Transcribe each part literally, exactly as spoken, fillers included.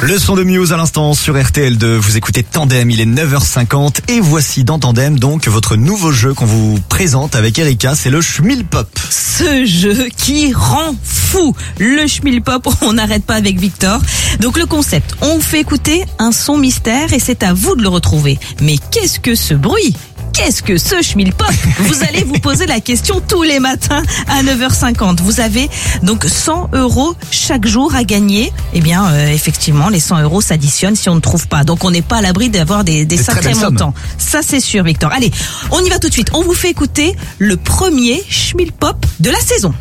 Le son de Muse à l'instant sur R T L deux. Vous écoutez Tandem, il est neuf heures cinquante et voici dans Tandem donc votre nouveau jeu qu'on vous présente avec Erika, c'est le Schmilpop. Ce jeu qui rend fou, le Schmilpop, on n'arrête pas avec Victor. Donc le concept, on vous fait écouter un son mystère et c'est à vous de le retrouver. Mais qu'est-ce que ce bruit ? Qu'est-ce que ce Schmilpop ? Vous allez vous poser la question tous les matins à neuf heures cinquante. Vous avez donc cent euros chaque jour à gagner. Eh bien, euh, effectivement, les cent euros s'additionnent si on ne trouve pas. Donc, on n'est pas à l'abri d'avoir des, des sacrés montants. Ça, c'est sûr, Victor. Allez, on y va tout de suite. On vous fait écouter le premier Schmilpop de la saison.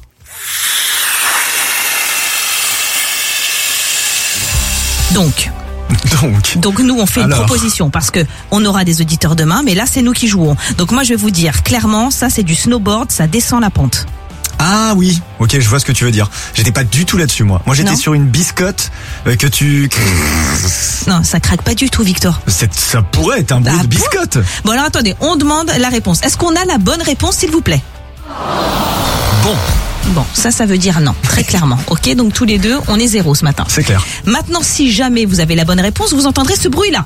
Donc... Donc, Donc nous on fait Alors. une proposition parce que on aura des auditeurs demain, mais là c'est nous qui jouons. Donc moi je vais vous dire clairement, ça c'est du snowboard, ça descend la pente. Ah oui, ok, je vois ce que tu veux dire. J'étais pas du tout là-dessus moi. Moi j'étais Non. sur une biscotte euh, que tu... Non, ça craque pas du tout, Victor. C'est, ça pourrait être un bruit Ah de bon biscotte. Bon alors attendez, on demande la réponse. Est-ce qu'on a la bonne réponse, s'il vous plaît ? Bon, Bon, ça, ça veut dire non, très clairement. Ok, donc tous les deux, on est zéro ce matin. c'est clair. Maintenant, si jamais vous avez la bonne réponse, vous entendrez ce bruit-là.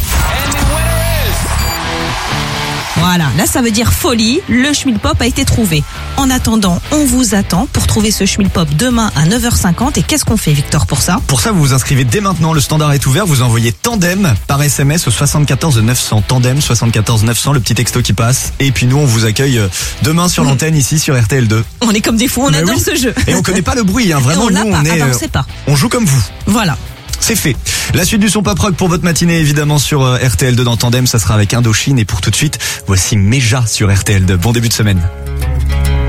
Voilà, là ça veut dire folie, le Schmilpop a été trouvé. En attendant, on vous attend pour trouver ce Schmilpop demain à neuf heures cinquante. Et qu'est-ce qu'on fait, Victor, pour ça ? Pour ça, vous vous inscrivez dès maintenant, le standard est ouvert, vous envoyez Tandem par S M S au soixante-quatorze neuf cents, Tandem soixante-quatorze neuf cents, le petit texto qui passe. Et puis nous, on vous accueille demain sur l'antenne ici sur R T L deux. On est comme des fous, on Mais adore oui. ce jeu. Et on connaît pas le bruit, hein. Vraiment, Et on l'a nous, pas. on est, Ah ben, on euh, sait pas. on joue comme vous. Voilà. C'est fait. La suite du son pop rock pour votre matinée, évidemment, sur euh, R T L deux dans Tandem, ça sera avec Indochine. Et pour tout de suite, voici Meja sur R T L deux. Bon début de semaine.